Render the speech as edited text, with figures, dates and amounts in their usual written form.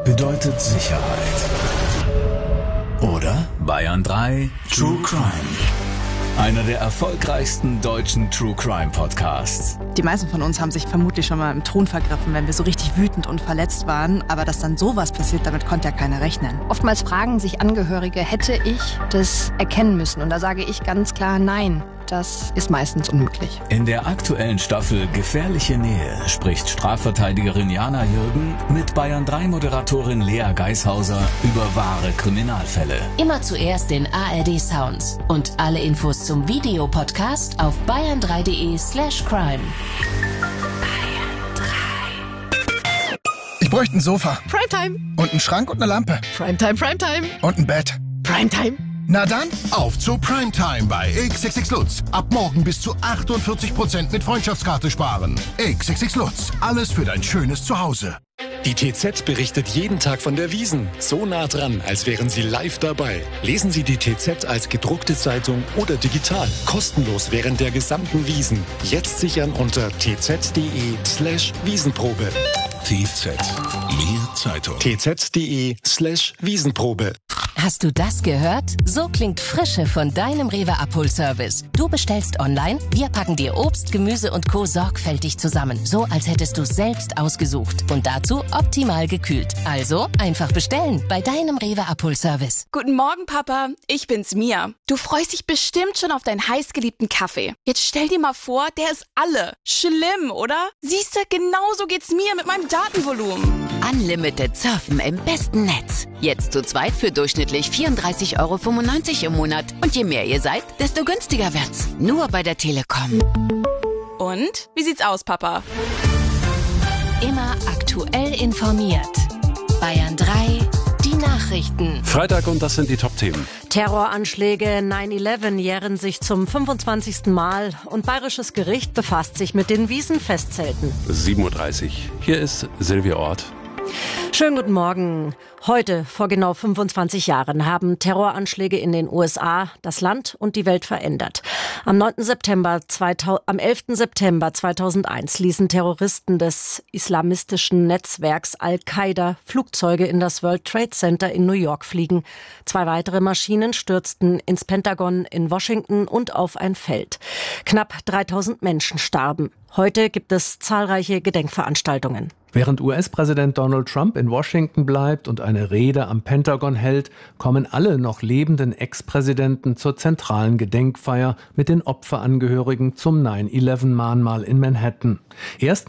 bedeutet Sicherheit. Oder? Bayern 3 True Crime. Einer der erfolgreichsten deutschen True Crime Podcasts. Die meisten von uns haben sich vermutlich schon mal im Ton vergriffen, wenn wir so richtig wütend und verletzt waren. Aber dass dann sowas passiert, damit konnte ja keiner rechnen. Oftmals fragen sich Angehörige, hätte ich das erkennen müssen? Und da sage ich ganz klar, nein. Das ist meistens unmöglich. In der aktuellen Staffel Gefährliche Nähe spricht Strafverteidigerin Jana Jürgen mit Bayern 3 Moderatorin Lea Geishauser über wahre Kriminalfälle. Immer zuerst in ARD Sounds und alle Infos zum Videopodcast auf bayern3.de/crime. Ich bräuchte ein Sofa. Primetime. Und einen Schrank und eine Lampe. Primetime, Primetime. Und ein Bett. Primetime. Na dann, auf zu Primetime bei XXX Lutz. Ab morgen bis zu 48% mit Freundschaftskarte sparen. XXX Lutz, alles für dein schönes Zuhause. Die TZ berichtet jeden Tag von der Wiesn. So nah dran, als wären Sie live dabei. Lesen Sie die TZ als gedruckte Zeitung oder digital. Kostenlos während der gesamten Wiesn. Jetzt sichern unter tz.de/Wiesenprobe. TZ, mehr Zeitung. tz.de/Wiesenprobe. Hast du das gehört? So klingt Frische von deinem Rewe-Abholservice. Du bestellst online, wir packen dir Obst, Gemüse und Co. sorgfältig zusammen. So, als hättest du selbst ausgesucht. Und dazu optimal gekühlt. Also einfach bestellen bei deinem Rewe-Abholservice. Guten Morgen, Papa. Ich bin's, Mia. Du freust dich bestimmt schon auf deinen heißgeliebten Kaffee. Jetzt stell dir mal vor, der ist alle. Schlimm, oder? Siehste, genauso geht's mir mit meinem Datenvolumen. Unlimited Surfen im besten Netz. Jetzt zu zweit für durchschnittlich 34,95 € im Monat. Und je mehr ihr seid, desto günstiger wird's. Nur bei der Telekom. Und? Wie sieht's aus, Papa? Immer aktuell informiert. Bayern 3, die Nachrichten. Freitag und das sind die Top-Themen. Terroranschläge 9/11 jähren sich zum 25. Mal und bayerisches Gericht befasst sich mit den Wiesenfestzelten. 7:30 Uhr. Hier ist Silvia Ort. Schönen guten Morgen. Heute, vor genau 25 Jahren, haben Terroranschläge in den USA das Land und die Welt verändert. Am 11. September 2001 ließen Terroristen des islamistischen Netzwerks Al-Qaida Flugzeuge in das World Trade Center in New York fliegen. 2 weitere Maschinen stürzten ins Pentagon in Washington und auf ein Feld. Knapp 3000 Menschen starben. Heute gibt es zahlreiche Gedenkveranstaltungen. Während US-Präsident Donald Trump in Washington bleibt und eine Rede am Pentagon hält, kommen alle noch lebenden Ex-Präsidenten zur zentralen Gedenkfeier mit den Opferangehörigen zum 9/11-Mahnmal in Manhattan. Erst